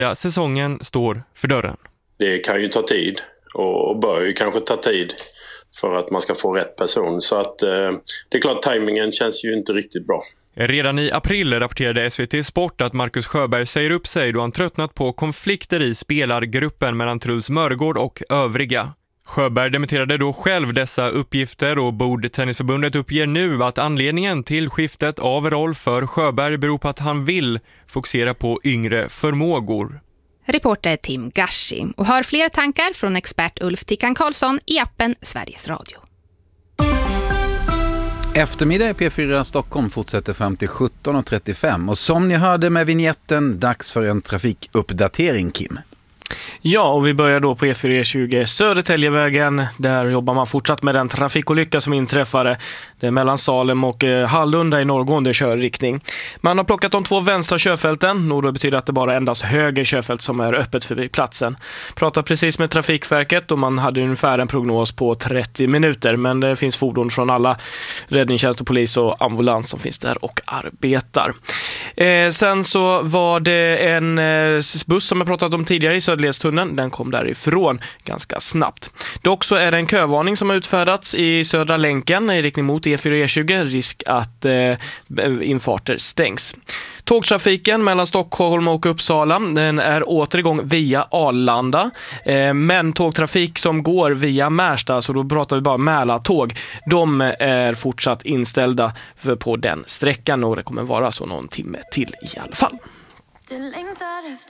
Ja, säsongen står för dörren. Det kan ju ta tid och bör ju kanske ta tid för att man ska få rätt person. Så att det är klart, tajmingen känns ju inte riktigt bra. Redan i april rapporterade SVT Sport att Marcus Sjöberg säger upp sig då han tröttnat på konflikter i spelargruppen mellan Truls Mörgård och övriga. Sjöberg dementerade då själv dessa uppgifter och Bordtennisförbundet uppger nu att anledningen till skiftet av roll för Sjöberg beror på att han vill fokusera på yngre förmågor. Reporter Tim Gashi och hör fler tankar från expert Ulf Tickan Karlsson i appen Sveriges Radio. Eftermiddag i P4 Stockholm fortsätter fram till 17:35 och som ni hörde med vignetten, dags för en trafikuppdatering, Kim. Ja, och vi börjar då på E4E20 Södertäljevägen. Där jobbar man fortsatt med den trafikolycka som inträffade. Det är mellan Salem och Hallunda i norrgående körriktning. Man har plockat de 2 vänstra körfälten och det betyder att det bara endast höger körfält som är öppet förbi platsen. Pratar precis med Trafikverket och man hade ungefär en prognos på 30 minuter. Men det finns fordon från alla räddningstjänst och polis och ambulans som finns där och arbetar. Sen så var det en buss som jag pratat om tidigare i Söderledstunneln. Den kom därifrån ganska snabbt. Dock så är det en kövarning som har utfärdats i Södra länken i riktning mot E4E20. Risk att infarter stängs. Tågtrafiken mellan Stockholm och Uppsala, den är återigång via Arlanda. Men tågtrafik som går via Märsta, så då pratar vi bara Mälartåg, de är fortsatt inställda på den sträckan och det kommer vara så någon timme till i alla fall. Du längtar efter